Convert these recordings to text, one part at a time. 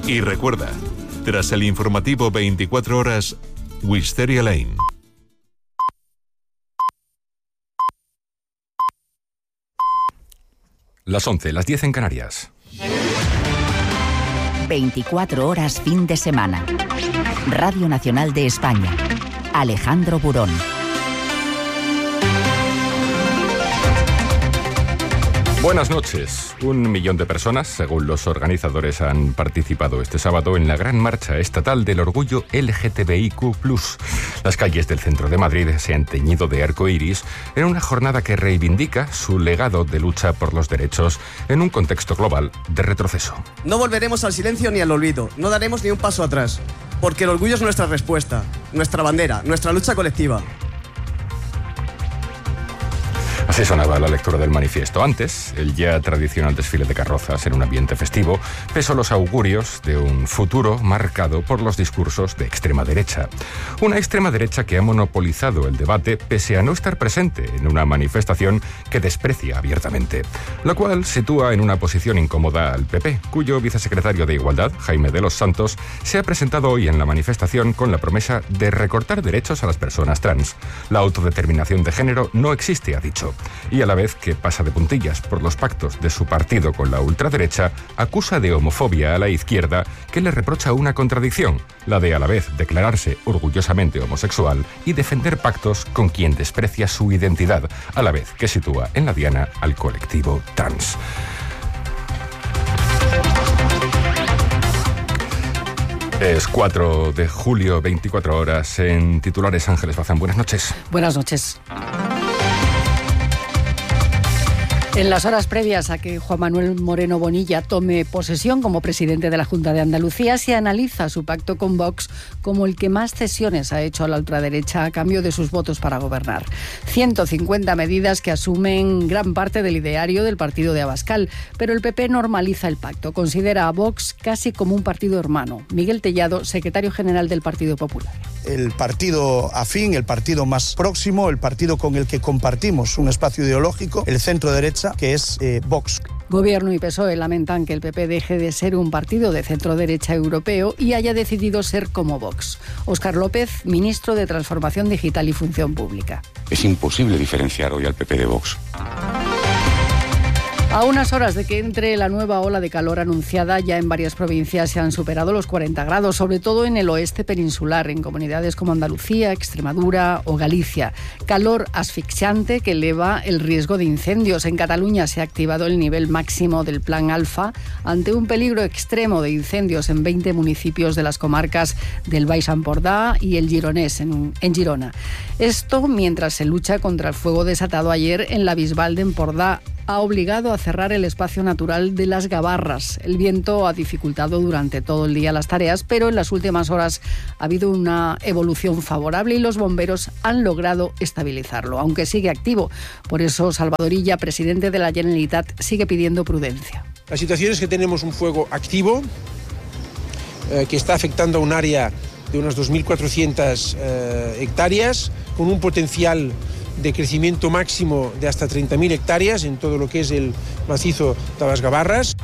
Y recuerda, tras el informativo 24 horas, Wisteria Lane. Las 11, las 10 en Canarias. 24 horas fin de semana. Radio Nacional de España. Alejandro Burón. Buenas noches. 1 millón de personas, según los organizadores, han participado este sábado en la gran marcha estatal del orgullo LGTBIQ+. Las calles del centro de Madrid se han teñido de arco iris en una jornada que reivindica su legado de lucha por los derechos en un contexto global de retroceso. No volveremos al silencio ni al olvido, no daremos ni un paso atrás, porque el orgullo es nuestra respuesta, nuestra bandera, nuestra lucha colectiva. Así sonaba la lectura del manifiesto. Antes, el ya tradicional desfile de carrozas en un ambiente festivo, pesó los augurios de un futuro marcado por los discursos de extrema derecha. Una extrema derecha que ha monopolizado el debate pese a no estar presente en una manifestación que desprecia abiertamente, lo cual sitúa en una posición incómoda al PP, cuyo vicesecretario de Igualdad, Jaime de los Santos, se ha presentado hoy en la manifestación con la promesa de recortar derechos a las personas trans. La autodeterminación de género no existe, ha dicho. Y a la vez que pasa de puntillas por los pactos de su partido con la ultraderecha, acusa de homofobia a la izquierda, que le reprocha una contradicción, la de a la vez declararse orgullosamente homosexual y defender pactos con quien desprecia su identidad, a la vez que sitúa en la diana al colectivo trans. Es 4 de julio, 24 horas en titulares. Ángeles Bazán, buenas noches. Buenas noches. En las horas previas a que Juan Manuel Moreno Bonilla tome posesión como presidente de la Junta de Andalucía, se analiza su pacto con Vox como el que más cesiones ha hecho a la ultraderecha a cambio de sus votos para gobernar. 150 medidas que asumen gran parte del ideario del partido de Abascal, pero el PP normaliza el pacto, considera a Vox casi como un partido hermano. Miguel Tellado, secretario general del Partido Popular. El partido afín, el partido más próximo, el partido con el que compartimos un espacio ideológico, el centro derecha, que es Vox. Gobierno y PSOE lamentan que el PP deje de ser un partido de centro-derecha europeo y haya decidido ser como Vox. Óscar López, ministro de Transformación Digital y Función Pública. Es imposible diferenciar hoy al PP de Vox. A unas horas de que entre la nueva ola de calor anunciada, ya en varias provincias se han superado los 40 grados, sobre todo en el oeste peninsular, en comunidades como Andalucía, Extremadura o Galicia. Calor asfixiante que eleva el riesgo de incendios. En Cataluña se ha activado el nivel máximo del Plan Alfa ante un peligro extremo de incendios en 20 municipios de las comarcas del Baix Empordà y el Gironès, en Girona. Esto mientras se lucha contra el fuego desatado ayer en la Bisbal de Empordà. Ha obligado a cerrar el espacio natural de las Gavarras. El viento ha dificultado durante todo el día las tareas, pero en las últimas horas ha habido una evolución favorable y los bomberos han logrado estabilizarlo, aunque sigue activo. Por eso Salvador Illa, presidente de la Generalitat, sigue pidiendo prudencia. La situación es que tenemos un fuego activo que está afectando a un área de unas 2.400 hectáreas, con un potencial de crecimiento máximo de hasta 30.000 hectáreas en todo lo que es el macizo de las Gavarras.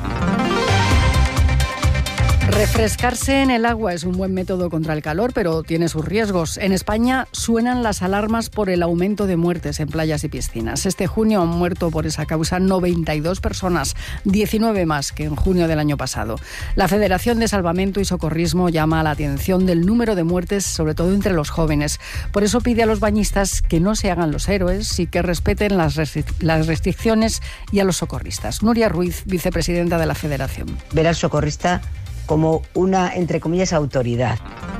Refrescarse en el agua es un buen método contra el calor, pero tiene sus riesgos. En España suenan las alarmas por el aumento de muertes en playas y piscinas. Este junio han muerto por esa causa 92 personas, 19 más que en junio del año pasado. La Federación de Salvamento y Socorrismo llama a la atención del número de muertes, sobre todo entre los jóvenes. Por eso pide a los bañistas que no se hagan los héroes y que respeten las restricciones, y a los socorristas. Nuria Ruiz, vicepresidenta de la Federación. Ver al socorrista como una, entre comillas, autoridad.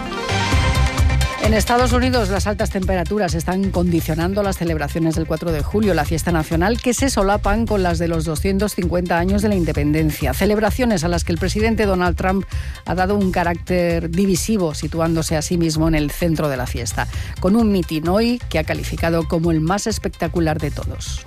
En Estados Unidos, las altas temperaturas están condicionando las celebraciones del 4 de julio, la fiesta nacional, que se solapan con las de los 250 años de la independencia. Celebraciones a las que el presidente Donald Trump ha dado un carácter divisivo, situándose a sí mismo en el centro de la fiesta, con un mitin hoy que ha calificado como el más espectacular de todos.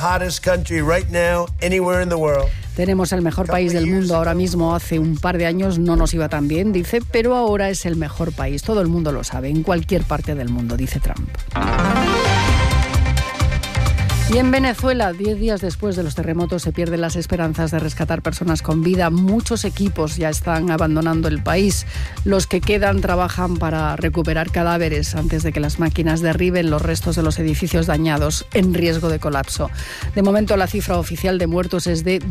Tenemos el mejor país del mundo ahora mismo. Hace un par de años no nos iba tan bien, dice, pero ahora es el mejor país. Todo el mundo lo sabe, en cualquier parte del mundo, dice Trump. Y en Venezuela, 10 días después de los terremotos, se pierden las esperanzas de rescatar personas con vida. Muchos equipos ya están abandonando el país. Los que quedan trabajan para recuperar cadáveres antes de que las máquinas derriben los restos de los edificios dañados en riesgo de colapso. De momento, la cifra oficial de muertos es de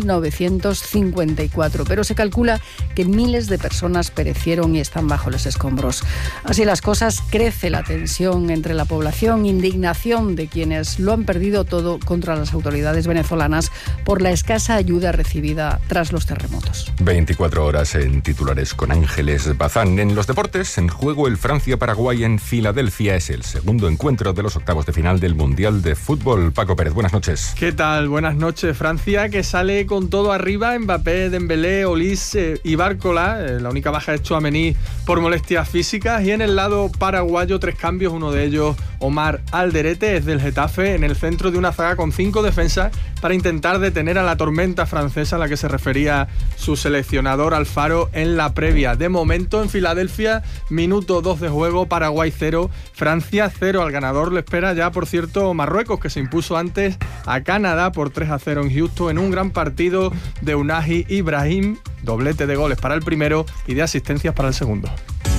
2.954, pero se calcula que miles de personas perecieron y están bajo los escombros. Así las cosas, crece la tensión entre la población, indignación de quienes lo han perdido todo contra las autoridades venezolanas por la escasa ayuda recibida tras los terremotos. 24 horas en titulares con Ángeles Bazán. En los deportes, en juego el Francia-Paraguay en Filadelfia. Es el segundo encuentro de los octavos de final del Mundial de Fútbol. Paco Pérez, buenas noches. ¿Qué tal? Buenas noches. Francia, que sale con todo arriba. Mbappé, Dembélé, Olise y Bárcola. La única baja es Tchouaméni por molestias físicas. Y en el lado paraguayo, 3 cambios. Uno de ellos, Omar Alderete, es del Getafe, en el centro de una zaga con 5 defensas para intentar detener a la tormenta francesa a la que se refería su seleccionador Alfaro en la previa. De momento, en Filadelfia, minuto 2 de juego, Paraguay 0, Francia 0. Al ganador le espera ya, por cierto, Marruecos, que se impuso antes a Canadá por 3-0 en Houston en un gran partido de Unai Ibrahim, doblete de goles para el primero y de asistencias para el segundo.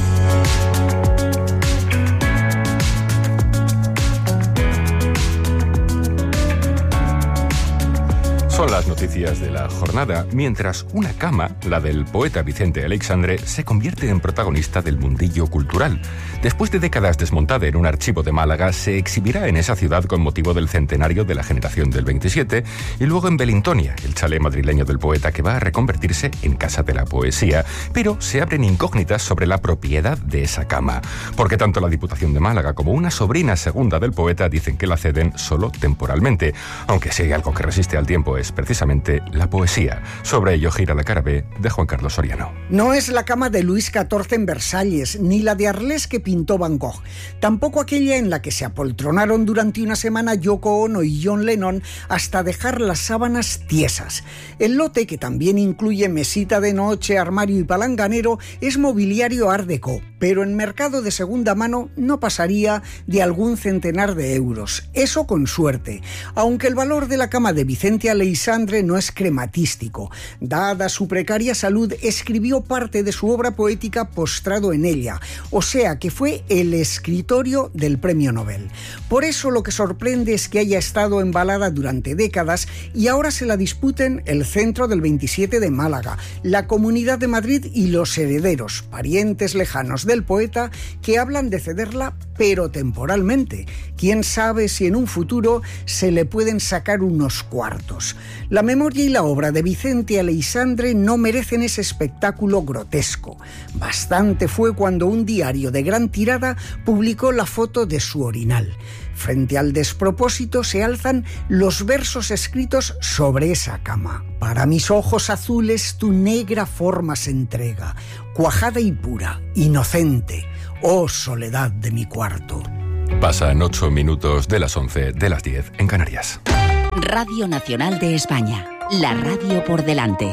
Son las noticias de la jornada, mientras una cama, la del poeta Vicente Aleixandre, se convierte en protagonista del mundillo cultural. Después de décadas desmontada en un archivo de Málaga, se exhibirá en esa ciudad con motivo del centenario de la generación del 27 y luego en Belintonia, el chalet madrileño del poeta, que va a reconvertirse en Casa de la Poesía. Pero se abren incógnitas sobre la propiedad de esa cama, porque tanto la Diputación de Málaga como una sobrina segunda del poeta dicen que la ceden solo temporalmente, aunque si hay algo que resiste al tiempo es precisamente la poesía. Sobre ello gira la cara B de Juan Carlos Soriano. No es la cama de Luis XIV en Versalles, ni la de Arles que pintó Van Gogh, tampoco aquella en la que se apoltronaron durante una semana Yoko Ono y John Lennon hasta dejar las sábanas tiesas. El lote, que también incluye mesita de noche, armario y palanganero, es mobiliario art déco, pero en mercado de segunda mano no pasaría de algún centenar de euros, eso con suerte, aunque el valor de la cama de Vicente Aleixandre no es crematístico. Dada su precaria salud, escribió parte de su obra poética postrado en ella, o sea que fue el escritorio del premio Nobel. Por eso lo que sorprende es que haya estado embalada durante décadas y ahora se la disputen el Centro del 27 de Málaga, la Comunidad de Madrid y los herederos, parientes lejanos del poeta, que hablan de cederla, pero temporalmente. Quién sabe si en un futuro se le pueden sacar unos cuartos. La memoria y la obra de Vicente Aleixandre no merecen ese espectáculo grotesco. Bastante fue cuando un diario de gran tirada publicó la foto de su orinal. Frente al despropósito se alzan los versos escritos sobre esa cama. Para mis ojos azules tu negra forma se entrega, cuajada y pura, inocente, oh soledad de mi cuarto. Pasan 8 minutos de las 11 de las 10 en Canarias. Radio Nacional de España, la radio por delante.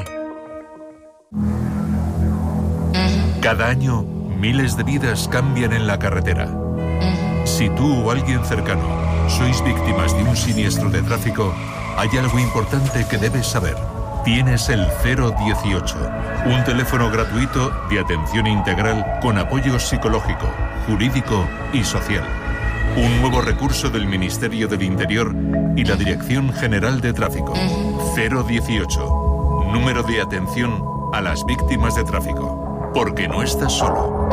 Cada año, miles de vidas cambian en la carretera. Si tú o alguien cercano sois víctimas de un siniestro de tráfico, hay algo importante que debes saber. Tienes el 018, un teléfono gratuito de atención integral con apoyo psicológico, jurídico y social. Un nuevo recurso del Ministerio del Interior y la Dirección General de Tráfico. 018, número de atención a las víctimas de tráfico. Porque no estás solo.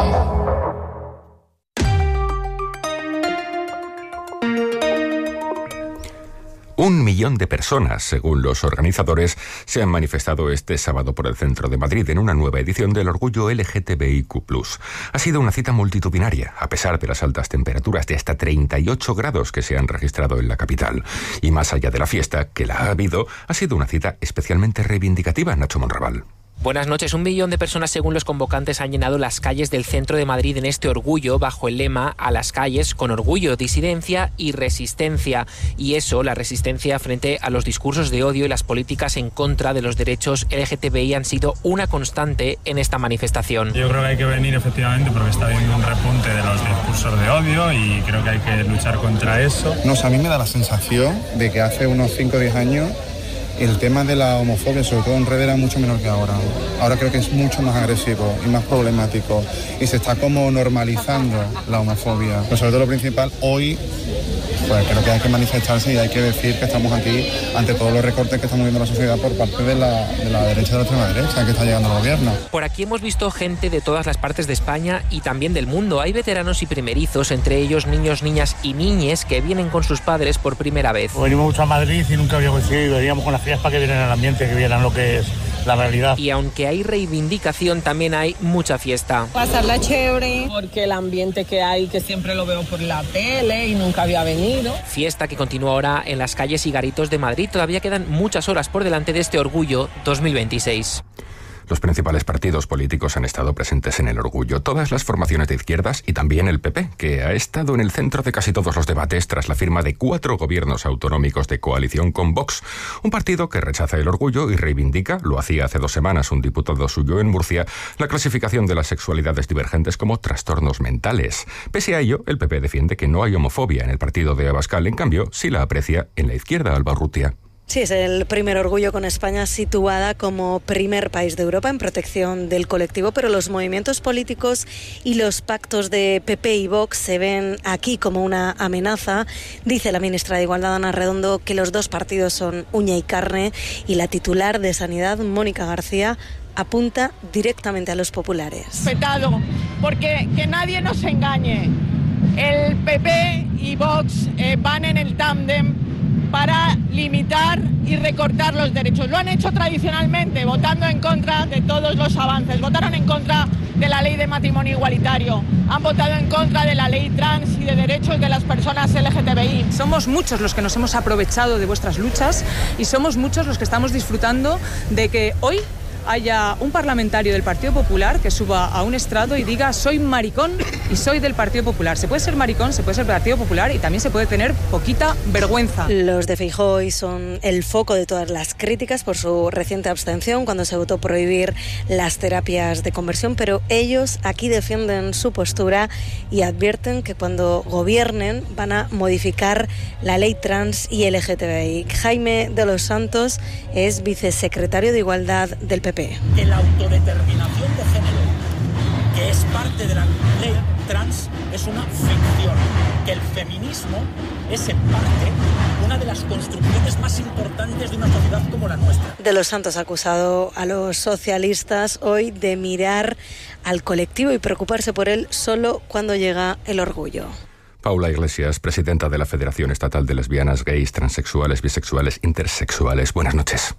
1 millón de personas, según los organizadores, se han manifestado este sábado por el centro de Madrid en una nueva edición del Orgullo LGTBIQ+. Ha sido una cita multitudinaria, a pesar de las altas temperaturas de hasta 38 grados que se han registrado en la capital. Y más allá de la fiesta, que la ha habido, ha sido una cita especialmente reivindicativa, Nacho Monraval. Buenas noches. 1 millón de personas, según los convocantes, han llenado las calles del centro de Madrid en este orgullo, bajo el lema "A las calles con orgullo, disidencia y resistencia". Y eso, la resistencia frente a los discursos de odio y las políticas en contra de los derechos LGTBI, han sido una constante en esta manifestación. Yo creo que hay que venir efectivamente porque está habiendo un repunte de los discursos de odio y creo que hay que luchar contra eso. No, a mí me da la sensación de que hace unos 5 o 10 años el tema de la homofobia, sobre todo en redes, era mucho menor que ahora. Ahora creo que es mucho más agresivo y más problemático y se está como normalizando la homofobia. Pero sobre todo lo principal, hoy pues creo que hay que manifestarse y hay que decir que estamos aquí ante todos los recortes que estamos viendo en la sociedad por parte de la derecha y de la extrema derecha que está llegando al gobierno. Por aquí hemos visto gente de todas las partes de España y también del mundo. Hay veteranos y primerizos, entre ellos niños, niñas y niñes que vienen con sus padres por primera vez. Venimos mucho a Madrid y nunca habíamos ido, veníamos con las crías para que vieran el ambiente, que vieran lo que es la realidad. Y aunque hay reivindicación, también hay mucha fiesta. Pasarla chévere, porque el ambiente que hay, que siempre lo veo por la tele y nunca había venido. Fiesta que continúa ahora en las calles y garitos de Madrid. Todavía quedan muchas horas por delante de este Orgullo 2026. Los principales partidos políticos han estado presentes en el orgullo, todas las formaciones de izquierdas y también el PP, que ha estado en el centro de casi todos los debates tras la firma de 4 gobiernos autonómicos de coalición con Vox, un partido que rechaza el orgullo y reivindica, lo hacía hace 2 semanas un diputado suyo en Murcia, la clasificación de las sexualidades divergentes como trastornos mentales. Pese a ello, el PP defiende que no hay homofobia en el partido de Abascal, en cambio, sí la aprecia en la izquierda, Alba Urrutia. Sí, es el primer orgullo con España situada como primer país de Europa en protección del colectivo, pero los movimientos políticos y los pactos de PP y Vox se ven aquí como una amenaza. Dice la ministra de Igualdad, Ana Redondo, que los 2 partidos son uña y carne, y la titular de Sanidad, Mónica García, apunta directamente a los populares. Respetado, porque que nadie nos engañe. El PP y Vox van en el tándem para limitar y recortar los derechos. Lo han hecho tradicionalmente, votando en contra de todos los avances. Votaron en contra de la ley de matrimonio igualitario, han votado en contra de la ley trans y de derechos de las personas LGTBI. Somos muchos los que nos hemos aprovechado de vuestras luchas y somos muchos los que estamos disfrutando de que hoy haya un parlamentario del Partido Popular que suba a un estrado y diga: soy maricón y soy del Partido Popular. Se puede ser maricón, se puede ser Partido Popular y también se puede tener poquita vergüenza. Los de Feijóo hoy son el foco de todas las críticas por su reciente abstención cuando se votó prohibir las terapias de conversión, pero ellos aquí defienden su postura y advierten que cuando gobiernen van a modificar la ley trans y LGTBI. Jaime de los Santos es vicesecretario de Igualdad del PP. Que la autodeterminación de género, que es parte de la ley trans, es una ficción. Que el feminismo es en parte una de las construcciones más importantes de una sociedad como la nuestra. De los Santos ha acusado a los socialistas hoy de mirar al colectivo y preocuparse por él solo cuando llega el orgullo. Paula Iglesias, presidenta de la Federación Estatal de Lesbianas, Gays, Transexuales, Bisexuales, Intersexuales. Buenas noches.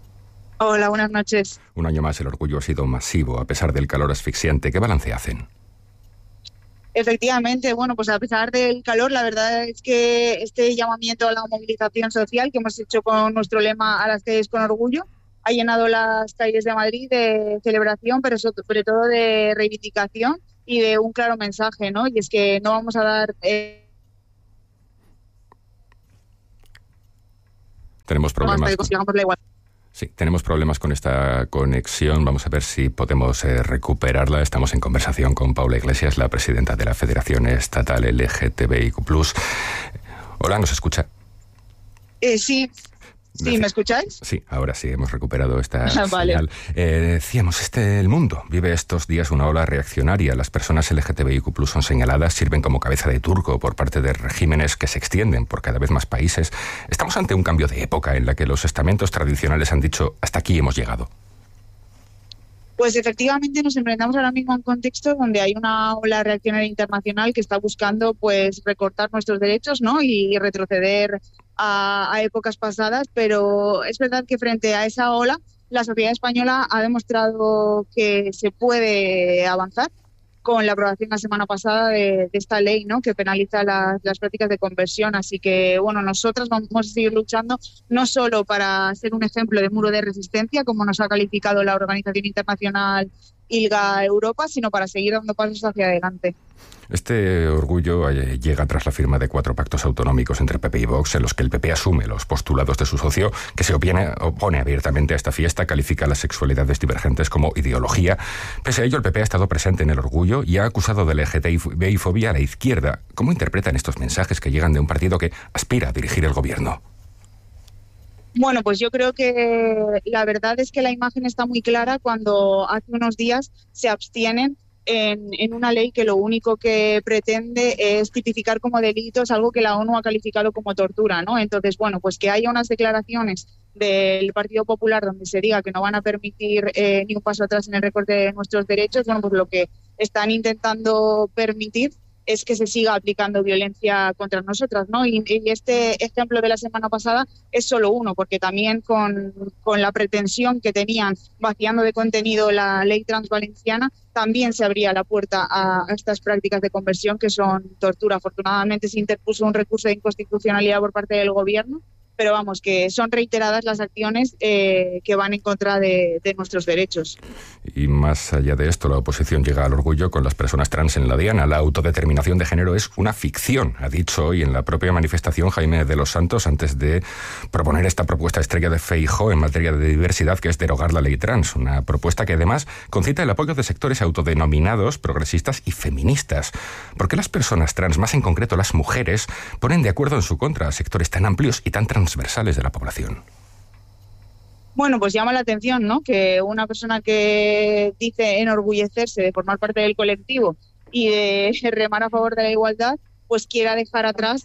Hola, buenas noches. Un año más el orgullo ha sido masivo, a pesar del calor asfixiante. ¿Qué balance hacen? Efectivamente, bueno, pues a pesar del calor, la verdad es que este llamamiento a la movilización social que hemos hecho con nuestro lema "A las calles con orgullo" ha llenado las calles de Madrid de celebración, pero sobre todo de reivindicación y de un claro mensaje, ¿no? Y es que no vamos a dar... Tenemos problemas. Sí, tenemos problemas con esta conexión. Vamos a ver si podemos recuperarla. Estamos en conversación con Paula Iglesias, la presidenta de la Federación Estatal LGTBIQ+. Hola, ¿nos escucha? Sí. ¿Sí, me escucháis? Sí, ahora sí, hemos recuperado esta vale. señal. Decíamos, el mundo vive estos días una ola reaccionaria. Las personas LGTBIQ+ son señaladas, sirven como cabeza de turco por parte de regímenes que se extienden por cada vez más países. Estamos ante un cambio de época en la que los estamentos tradicionales han dicho: hasta aquí hemos llegado. Pues efectivamente nos enfrentamos ahora mismo a un contexto donde hay una ola reaccionaria internacional que está buscando pues recortar nuestros derechos, ¿no? y retroceder a épocas pasadas, pero es verdad que frente a esa ola la sociedad española ha demostrado que se puede avanzar con la aprobación la semana pasada de esta ley, ¿no?, que penaliza las prácticas de conversión. Así que, bueno, nosotras vamos a seguir luchando no solo para ser un ejemplo de muro de resistencia, como nos ha calificado la Organización Internacional ILGA Europa, sino para seguir dando pasos hacia adelante. Este orgullo llega tras la firma de 4 pactos autonómicos entre PP y Vox, en los que el PP asume los postulados de su socio, que se opone abiertamente a esta fiesta, califica las sexualidades divergentes como ideología. Pese a ello, el PP ha estado presente en el orgullo y ha acusado de LGTBI-fobia a la izquierda. ¿Cómo interpretan estos mensajes que llegan de un partido que aspira a dirigir el gobierno? Bueno, pues yo creo que la verdad es que la imagen está muy clara cuando hace unos días se abstienen en una ley que lo único que pretende es tipificar como delitos algo que la ONU ha calificado como tortura, ¿no? Entonces, bueno, pues que haya unas declaraciones del Partido Popular donde se diga que no van a permitir ni un paso atrás en el recorte de nuestros derechos, bueno, pues lo que están intentando permitir es que se siga aplicando violencia contra nosotras, ¿no? Y este ejemplo de la semana pasada es solo uno, porque también con la pretensión que tenían vaciando de contenido la ley transvalenciana, también se abría la puerta a estas prácticas de conversión que son tortura. Afortunadamente se interpuso un recurso de inconstitucionalidad por parte del gobierno, pero vamos, que son reiteradas las acciones que van en contra de nuestros derechos. Y más allá de esto, la oposición llega al orgullo con las personas trans en la diana. La autodeterminación de género es una ficción, ha dicho hoy en la propia manifestación Jaime de los Santos, antes de proponer esta propuesta estrella de Feijóo en materia de diversidad, que es derogar la ley trans. Una propuesta que además concita el apoyo de sectores autodenominados progresistas y feministas. ¿Por qué las personas trans, más en concreto las mujeres, ponen de acuerdo en su contra a sectores tan amplios y tan transversales de la población? Bueno, pues llama la atención, ¿no?, que una persona que dice enorgullecerse de formar parte del colectivo y de remar a favor de la igualdad, pues quiera dejar atrás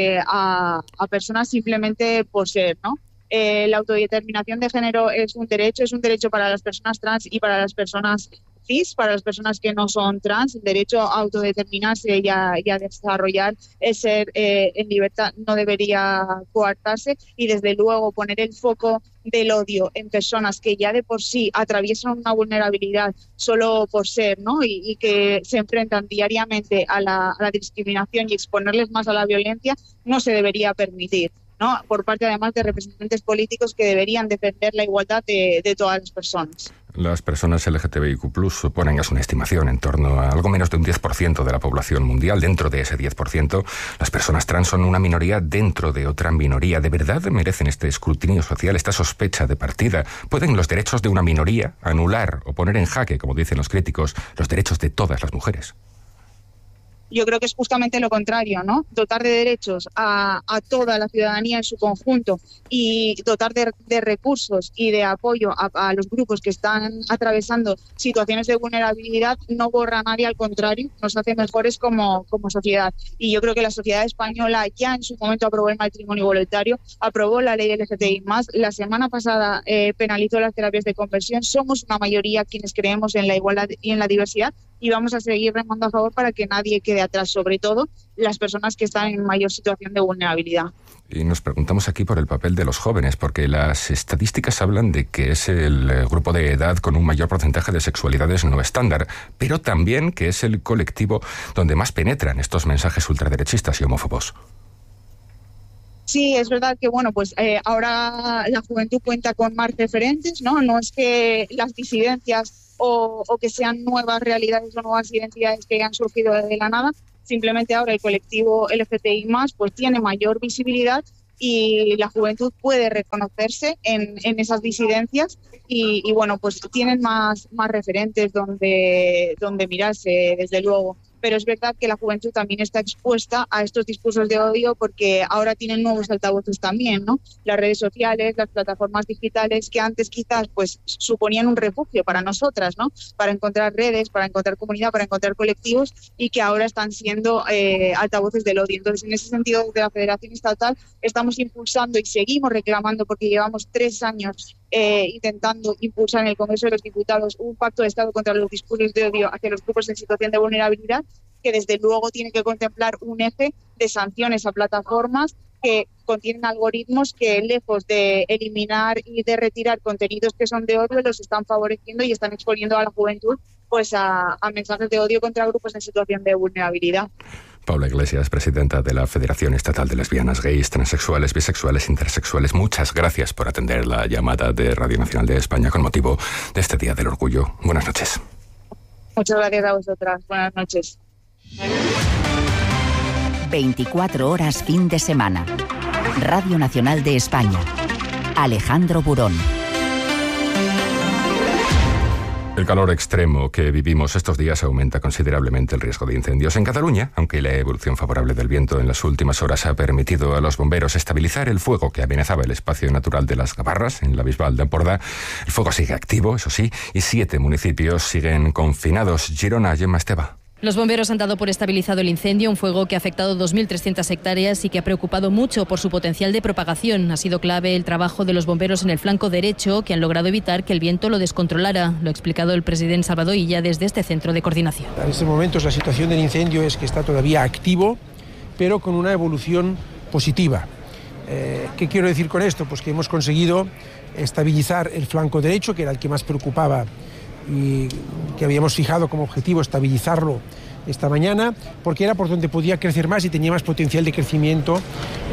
a personas simplemente por ser, ¿no? La autodeterminación de género es un derecho para las personas trans y para las personas cis, para las personas que no son trans. El derecho a autodeterminarse y a desarrollar el ser en libertad no debería coartarse, y desde luego poner el foco del odio en personas que ya de por sí atraviesan una vulnerabilidad solo por ser, ¿no?, y que se enfrentan diariamente a la discriminación y exponerles más a la violencia, no se debería permitir, ¿no?, por parte además de representantes políticos que deberían defender la igualdad de todas las personas. Las personas LGTBIQ+ suponen, es una estimación, en torno a algo menos de un 10% de la población mundial. Dentro de ese 10%, las personas trans son una minoría dentro de otra minoría. ¿De verdad merecen este escrutinio social, esta sospecha de partida? ¿Pueden los derechos de una minoría anular o poner en jaque, como dicen los críticos, los derechos de todas las mujeres? Yo creo que es justamente lo contrario, ¿no? Dotar de derechos a toda la ciudadanía en su conjunto y dotar de recursos y de apoyo a los grupos que están atravesando situaciones de vulnerabilidad no borra a nadie, al contrario, nos hace mejores como sociedad. Y yo creo que la sociedad española ya en su momento aprobó el matrimonio voluntario, aprobó la ley LGTBI+, la semana pasada penalizó las terapias de conversión. Somos una mayoría quienes creemos en la igualdad y en la diversidad, y vamos a seguir remando a favor para que nadie quede atrás, sobre todo las personas que están en mayor situación de vulnerabilidad. Y nos preguntamos aquí por el papel de los jóvenes, porque las estadísticas hablan de que es el grupo de edad con un mayor porcentaje de sexualidades no estándar, pero también que es el colectivo donde más penetran estos mensajes ultraderechistas y homófobos. Sí, es verdad que bueno, pues ahora la juventud cuenta con más referentes, ¿no? No es que las disidencias o que sean nuevas realidades o nuevas identidades que hayan surgido de la nada. Simplemente ahora el colectivo LGTBI+, pues tiene mayor visibilidad y la juventud puede reconocerse en esas disidencias y bueno, pues tienen más referentes donde mirarse, desde luego. Pero es verdad que la juventud también está expuesta a estos discursos de odio porque ahora tienen nuevos altavoces también, ¿no? Las redes sociales, las plataformas digitales que antes quizás pues suponían un refugio para nosotras, ¿no? Para encontrar redes, para encontrar comunidad, para encontrar colectivos, y que ahora están siendo altavoces del odio. Entonces, en ese sentido, desde la Federación Estatal estamos impulsando y seguimos reclamando, porque llevamos 3 años intentando impulsar en el Congreso de los Diputados un pacto de Estado contra los discursos de odio hacia los grupos en situación de vulnerabilidad, que desde luego tiene que contemplar un eje de sanciones a plataformas que contienen algoritmos que, lejos de eliminar y de retirar contenidos que son de odio, los están favoreciendo y están exponiendo a la juventud pues a mensajes de odio contra grupos en situación de vulnerabilidad. Paula Iglesias, presidenta de la Federación Estatal de Lesbianas, Gays, Transexuales, Bisexuales, Intersexuales, muchas gracias por atender la llamada de Radio Nacional de España con motivo de este Día del Orgullo. Buenas noches. Muchas gracias a vosotras. Buenas noches. 24 horas fin de semana. Radio Nacional de España. Alejandro Burón. El calor extremo que vivimos estos días aumenta considerablemente el riesgo de incendios en Cataluña, aunque la evolución favorable del viento en las últimas horas ha permitido a los bomberos estabilizar el fuego que amenazaba el espacio natural de las Gavarras, en la Bisbal de Empordà. El fuego sigue activo, eso sí, y 7 municipios siguen confinados. Girona, Gemma Esteba. Los bomberos han dado por estabilizado el incendio, un fuego que ha afectado 2.300 hectáreas y que ha preocupado mucho por su potencial de propagación. Ha sido clave el trabajo de los bomberos en el flanco derecho, que han logrado evitar que el viento lo descontrolara. Lo ha explicado el presidente Salvador Illa desde este centro de coordinación. En estos momentos la situación del incendio es que está todavía activo, pero con una evolución positiva. ¿Qué quiero decir con esto? Pues que hemos conseguido estabilizar el flanco derecho, que era el que más preocupaba y que habíamos fijado como objetivo estabilizarlo esta mañana, porque era por donde podía crecer más y tenía más potencial de crecimiento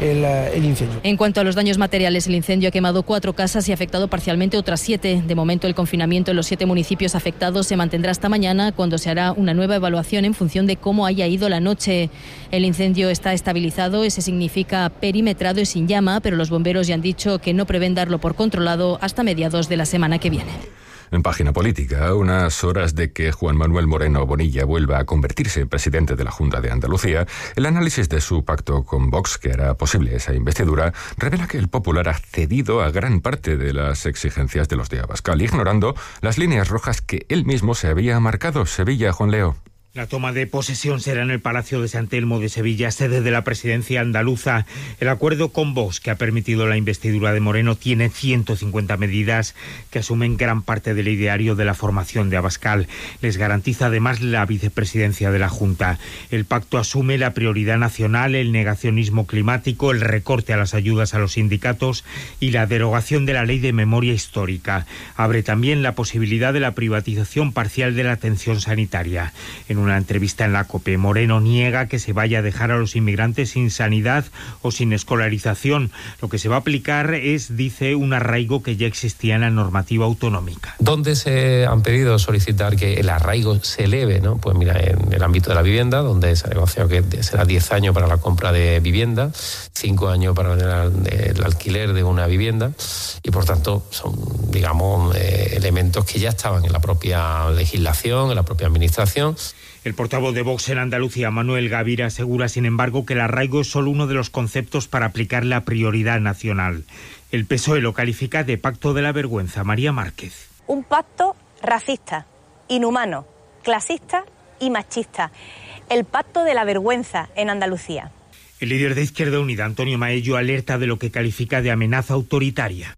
el incendio. En cuanto a los daños materiales, el incendio ha quemado 4 casas y ha afectado parcialmente otras 7. De momento, el confinamiento en los 7 municipios afectados se mantendrá hasta mañana, cuando se hará una nueva evaluación en función de cómo haya ido la noche. El incendio está estabilizado, eso significa perimetrado y sin llama, pero los bomberos ya han dicho que no prevén darlo por controlado hasta mediados de la semana que viene. En página política, a unas horas de que Juan Manuel Moreno Bonilla vuelva a convertirse en presidente de la Junta de Andalucía, el análisis de su pacto con Vox, que hará posible esa investidura, revela que el Popular ha cedido a gran parte de las exigencias de los de Abascal, ignorando las líneas rojas que él mismo se había marcado. Sevilla, Juan Leo. La toma de posesión será en el Palacio de San Telmo de Sevilla, sede de la presidencia andaluza. El acuerdo con Vox, que ha permitido la investidura de Moreno, tiene 150 medidas que asumen gran parte del ideario de la formación de Abascal. Les garantiza además la vicepresidencia de la Junta. El pacto asume la prioridad nacional, el negacionismo climático, el recorte a las ayudas a los sindicatos y la derogación de la ley de memoria histórica. Abre también la posibilidad de la privatización parcial de la atención sanitaria. En una entrevista en la COPE, Moreno niega que se vaya a dejar a los inmigrantes sin sanidad o sin escolarización. Lo que se va a aplicar es, dice, un arraigo que ya existía en la normativa autonómica. ¿Dónde se han pedido solicitar que el arraigo se eleve? ¿No? Pues mira, en el ámbito de la vivienda, donde se ha negociado que será 10 años para la compra de vivienda, 5 años para el alquiler de una vivienda, y por tanto son, digamos, elementos que ya estaban en la propia legislación, en la propia administración. El portavoz de Vox en Andalucía, Manuel Gavira, asegura, sin embargo, que el arraigo es solo uno de los conceptos para aplicar la prioridad nacional. El PSOE lo califica de pacto de la vergüenza. María Márquez. Un pacto racista, inhumano, clasista y machista. El pacto de la vergüenza en Andalucía. El líder de Izquierda Unida, Antonio Maello, alerta de lo que califica de amenaza autoritaria.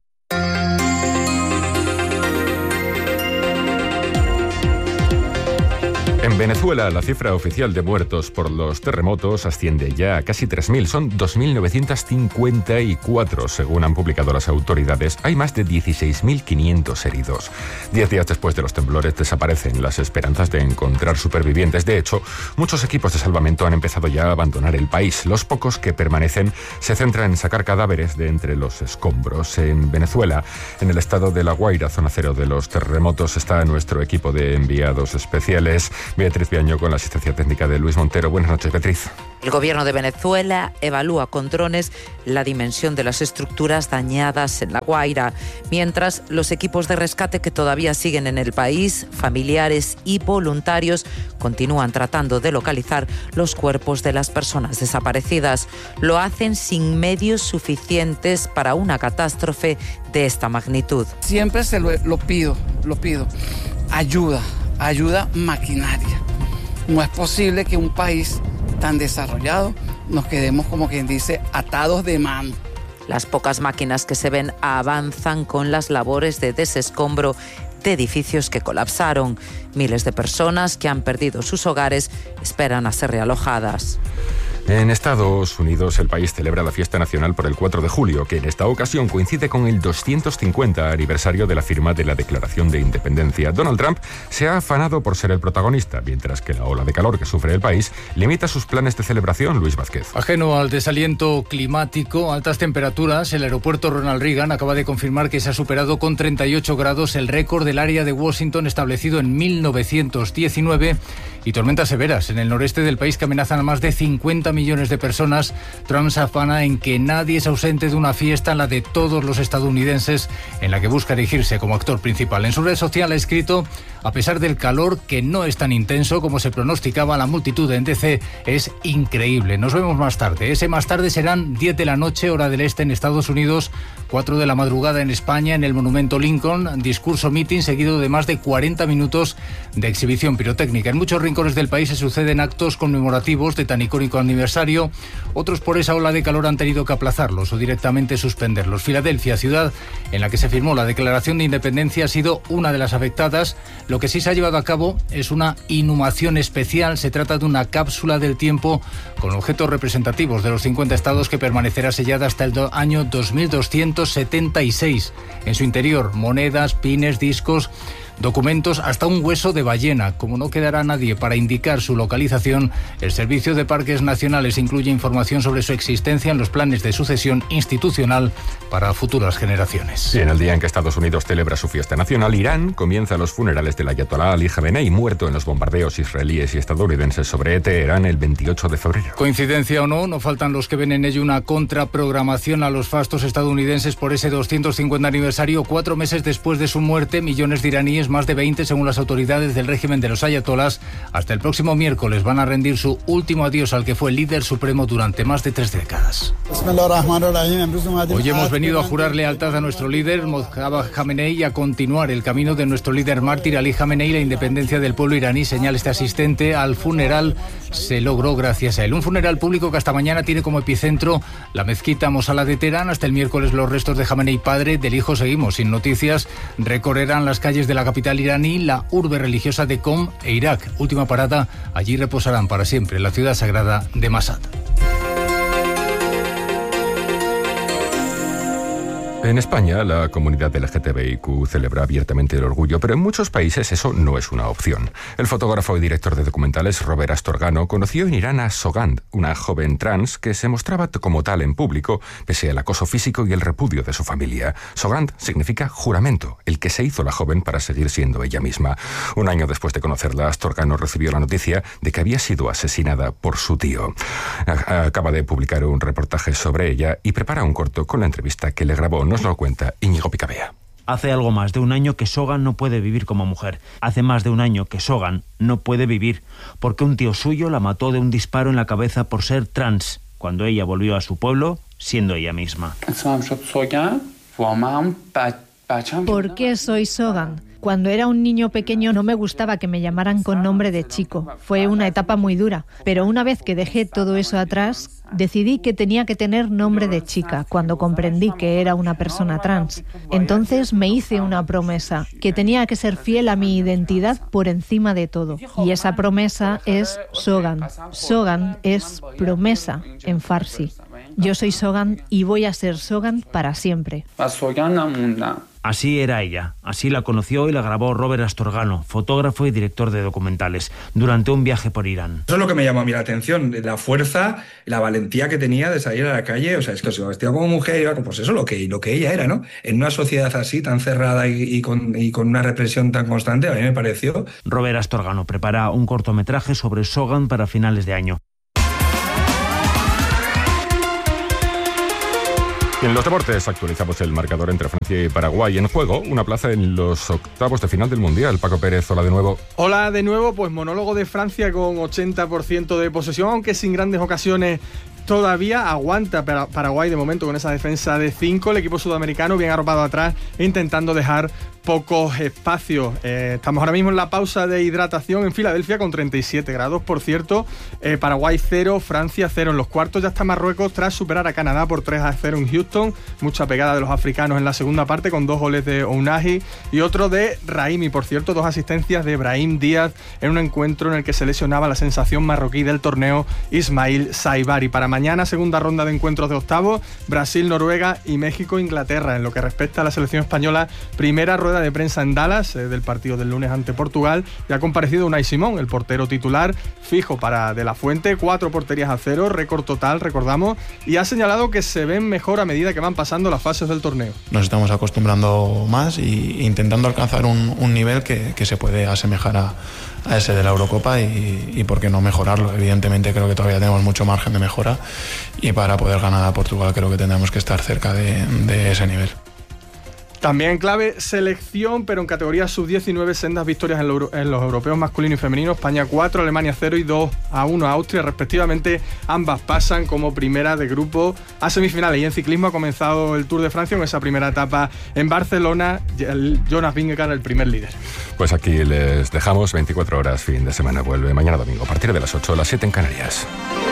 En Venezuela, la cifra oficial de muertos por los terremotos asciende ya a casi 3.000. Son 2.954, según han publicado las autoridades. Hay más de 16.500 heridos. 10 días después de los temblores desaparecen las esperanzas de encontrar supervivientes. De hecho, muchos equipos de salvamento han empezado ya a abandonar el país. Los pocos que permanecen se centran en sacar cadáveres de entre los escombros. En Venezuela, en el estado de La Guaira, zona cero de los terremotos, está nuestro equipo de enviados especiales. Beatriz Viaño con la asistencia técnica de Luis Montero. Buenas noches, Beatriz. El gobierno de Venezuela evalúa con drones la dimensión de las estructuras dañadas en La Guaira, mientras los equipos de rescate que todavía siguen en el país, familiares y voluntarios, continúan tratando de localizar los cuerpos de las personas desaparecidas. Lo hacen sin medios suficientes para una catástrofe de esta magnitud. Siempre se lo pido. Ayuda maquinaria. No es posible que un país tan desarrollado nos quedemos, como quien dice, atados de mano. Las pocas máquinas que se ven avanzan con las labores de desescombro de edificios que colapsaron. Miles de personas que han perdido sus hogares esperan a ser realojadas. En Estados Unidos, el país celebra la fiesta nacional por el 4 de julio, que en esta ocasión coincide con el 250 aniversario de la firma de la Declaración de Independencia. Donald Trump se ha afanado por ser el protagonista, mientras que la ola de calor que sufre el país limita sus planes de celebración. Luis Vázquez. Ajeno al desaliento climático, altas temperaturas, el aeropuerto Ronald Reagan acaba de confirmar que se ha superado con 38 grados el récord del área de Washington establecido en 1919 y tormentas severas en el noreste del país que amenazan a más de 50 millones de personas. Trump se afana en que nadie se ausente de una fiesta, la de todos los estadounidenses, en la que busca erigirse como actor principal. En su red social ha escrito: a pesar del calor, que no es tan intenso como se pronosticaba, la multitud en DC es increíble. Nos vemos más tarde. Ese más tarde serán 10 de la noche, hora del este en Estados Unidos, 4 de la madrugada en España, en el Monumento Lincoln, discurso meeting seguido de más de 40 minutos de exhibición pirotécnica. En muchos rincones del país se suceden actos conmemorativos de tan icónico aniversario. Otros por esa ola de calor han tenido que aplazarlos o directamente suspenderlos. Filadelfia, ciudad en la que se firmó la Declaración de Independencia, ha sido una de las afectadas. Lo que sí se ha llevado a cabo es una inhumación especial. Se trata de una cápsula del tiempo con objetos representativos de los 50 estados que permanecerá sellada hasta el año 2276. En su interior, monedas, pines, discos, documentos, hasta un hueso de ballena. Como no quedará nadie para indicar su localización, el Servicio de Parques Nacionales incluye información sobre su existencia en los planes de sucesión institucional para futuras generaciones. Y en el día en que Estados Unidos celebra su fiesta nacional, Irán comienza los funerales del ayatolá Ali Jamenei, muerto en los bombardeos israelíes y estadounidenses sobre Teherán el 28 de febrero. Coincidencia o no, no faltan los que ven en ello una contraprogramación a los fastos estadounidenses por ese 250 aniversario. 4 meses después de su muerte, millones de iraníes, más de 20 según las autoridades del régimen de los ayatolás, hasta el próximo miércoles van a rendir su último adiós al que fue el líder supremo durante más de 3 décadas. Hoy hemos venido a jurar lealtad a nuestro líder Mojtaba Jamenei y a continuar el camino de nuestro líder mártir Ali Jamenei. La independencia del pueblo iraní, señala este asistente al funeral, se logró gracias a él. Un funeral público que hasta mañana tiene como epicentro la mezquita Mosala de Teherán. Hasta el miércoles los restos de Jamenei padre, del hijo seguimos sin noticias, recorrerán las calles de la capital iraní, la urbe religiosa de Qom e Irak. Última parada, allí reposarán para siempre la ciudad sagrada de Mashhad. En España, la comunidad LGTBIQ celebra abiertamente el orgullo, pero en muchos países eso no es una opción. El fotógrafo y director de documentales Robert Astorgano conoció en Irán a Sogand, una joven trans que se mostraba como tal en público, pese al acoso físico y el repudio de su familia. Sogand significa juramento, el que se hizo la joven para seguir siendo ella misma. Un año después de conocerla, Astorgano recibió la noticia de que había sido asesinada por su tío. Acaba de publicar un reportaje sobre ella y prepara un corto con la entrevista que le grabó. Nos lo cuenta Íñigo Picabea. Hace algo más de un año que Sogand no puede vivir como mujer. Hace más de un año que Sogand no puede vivir porque un tío suyo la mató de un disparo en la cabeza por ser trans, cuando ella volvió a su pueblo siendo ella misma. ¿Por qué soy Sogand? Cuando era un niño pequeño no me gustaba que me llamaran con nombre de chico. Fue una etapa muy dura, pero una vez que dejé todo eso atrás, decidí que tenía que tener nombre de chica cuando comprendí que era una persona trans. Entonces me hice una promesa, que tenía que ser fiel a mi identidad por encima de todo. Y esa promesa es Sogand. Sogand es promesa en farsi. Yo soy Sogand y voy a ser Sogand para siempre. Así era ella, así la conoció y la grabó Robert Astorgano, fotógrafo y director de documentales, durante un viaje por Irán. Eso es lo que me llamó a mí la atención, la fuerza, la valentía que tenía de salir a la calle. O sea, es que se vestía como mujer y iba, pues eso, lo que ella era, ¿no? En una sociedad así, tan cerrada y con una represión tan constante, a mí me pareció. Robert Astorgano prepara un cortometraje sobre Sogand para finales de año. Y en los deportes actualizamos el marcador entre Francia y Paraguay. En juego, una plaza en los octavos de final del Mundial. Paco Pérez, hola de nuevo. Hola de nuevo, pues monólogo de Francia con 80% de posesión, aunque sin grandes ocasiones. Todavía aguanta Paraguay de momento con esa defensa de 5. El equipo sudamericano bien arropado atrás, intentando dejar pocos espacios. Estamos ahora mismo en la pausa de hidratación en Filadelfia con 37 grados, por cierto. Paraguay 0, Francia 0. En los cuartos ya está Marruecos tras superar a Canadá por 3-0 en Houston. Mucha pegada de los africanos en la segunda parte con 2 goles de Ounahi y otro de Raimi. Por cierto, 2 asistencias de Brahim Díaz en un encuentro en el que se lesionaba la sensación marroquí del torneo, Ismail Saibari. Para mañana, segunda ronda de encuentros de octavos, Brasil, Noruega y México, Inglaterra. En lo que respecta a la selección española, primera rueda de prensa en Dallas del partido del lunes ante Portugal, y ha comparecido Unai Simón, el portero titular fijo para De La Fuente, 4-0, récord total, recordamos, y ha señalado que se ven mejor a medida que van pasando las fases del torneo. Nos estamos acostumbrando más e intentando alcanzar un nivel que se puede asemejar a ese de la Eurocopa y por qué no mejorarlo. Evidentemente creo que todavía tenemos mucho margen de mejora y para poder ganar a Portugal creo que tendremos que estar cerca de ese nivel. También clave selección, pero en categoría sub-19, sendas victorias en los europeos masculino y femenino. España 4, Alemania 0 y 2-1 a Austria, respectivamente. Ambas pasan como primera de grupo a semifinales. Y en ciclismo ha comenzado el Tour de Francia con esa primera etapa en Barcelona. Jonas Vingegaard, el primer líder. Pues aquí les dejamos. 24 horas, fin de semana vuelve mañana domingo a partir de las 8, las 7 en Canarias.